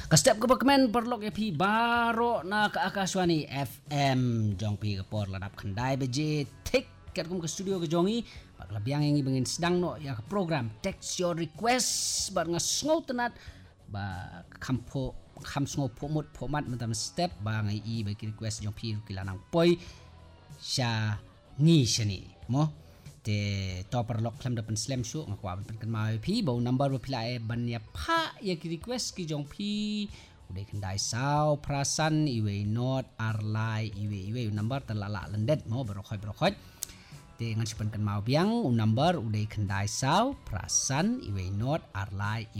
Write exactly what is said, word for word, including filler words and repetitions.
Kastep kebekemen perlok ya pi baro na ke Akashwani F M jong pi ke por ladap khandai beje tik kat kum ke studio ke jongi bak labiang yang bengin sedang no ya ke program text your request bar ngasngau tenat ba kampo kam sngo pomot pomat mentam step ba ngai i ba ki request jong pi kilanang poi sha ngi shani mo te topper lock klam dapan slam show ngakwa ban kan mai pi bo number ba pila e ban ya pha ya ki request ki jong pi udai kendai sao prasan iwe not arlai iwe iwe number terlala lendet mo berokoi berokoi te ngan sipan kan mau biang number udai kendai sao prasan iwe not arlai